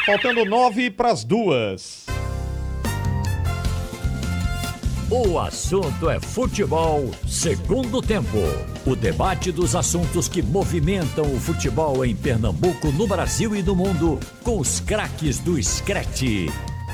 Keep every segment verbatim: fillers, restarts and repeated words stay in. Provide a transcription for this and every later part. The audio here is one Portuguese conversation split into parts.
Faltando nove para as duas. O assunto é futebol, segundo tempo. O debate dos assuntos que movimentam o futebol em Pernambuco, no Brasil e no mundo, com os craques do Screte.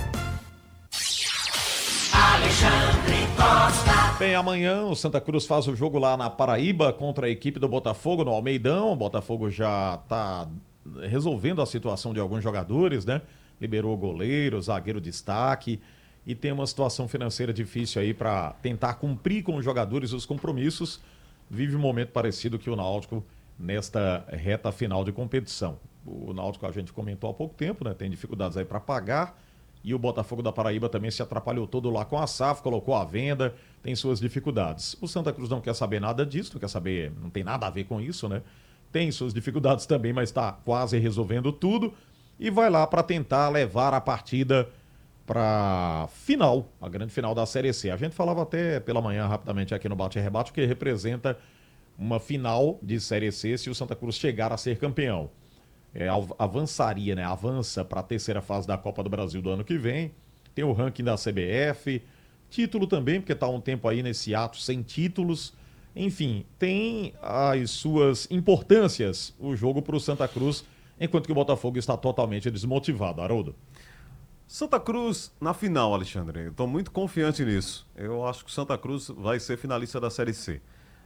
Alexandre Costa. Bem, amanhã o Santa Cruz faz o jogo lá na Paraíba contra a equipe do Botafogo no Almeidão. O Botafogo já está resolvendo a situação de alguns jogadores, né? Liberou o goleiro, zagueiro destaque. E tem uma situação financeira difícil aí para tentar cumprir com os jogadores os compromissos. Vive um momento parecido que o Náutico nesta reta final de competição. O Náutico a gente comentou há pouco tempo, né? Tem dificuldades aí para pagar. E o Botafogo da Paraíba também se atrapalhou todo lá com a S A F, colocou a venda, tem suas dificuldades. O Santa Cruz não quer saber nada disso, não quer saber, não tem nada a ver com isso, né? Tem suas dificuldades também, mas está quase resolvendo tudo. E vai lá para tentar levar a partida para final, a grande final da Série C. A gente falava até pela manhã rapidamente aqui no Bate e Rebate que representa uma final de Série C se o Santa Cruz chegar a ser campeão. É, avançaria, né? Avança para a terceira fase da Copa do Brasil do ano que vem. Tem o ranking da C B F, título também, porque está um tempo aí nesse ato sem títulos. Enfim, tem as suas importâncias o jogo para o Santa Cruz, enquanto que o Botafogo está totalmente desmotivado. Haroldo. Santa Cruz na final, Alexandre. Eu estou muito confiante nisso. Eu acho que o Santa Cruz vai ser finalista da Série C.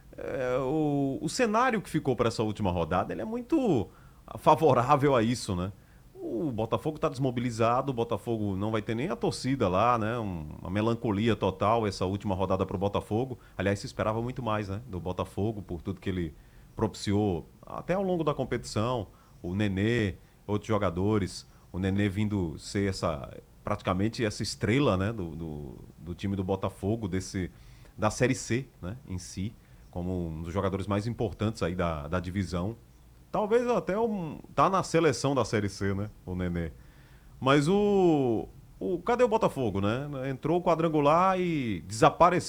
É, o, o cenário que ficou para essa última rodada, ele é muito favorável a isso, né? O Botafogo está desmobilizado, o Botafogo não vai ter nem a torcida lá, né? Um, uma melancolia total essa última rodada para o Botafogo. Aliás, se esperava muito mais, né? Do Botafogo, por tudo que ele propiciou até ao longo da competição. O Nenê, outros jogadores... O Nenê vindo ser essa, praticamente essa estrela, né, do, do, do time do Botafogo, desse, da Série C, né, em si, como um dos jogadores mais importantes aí da, da divisão. Talvez até um, tá na seleção da Série C, né, o Nenê. Mas o, o... Cadê o Botafogo, né? Entrou o quadrangular e desapareceu.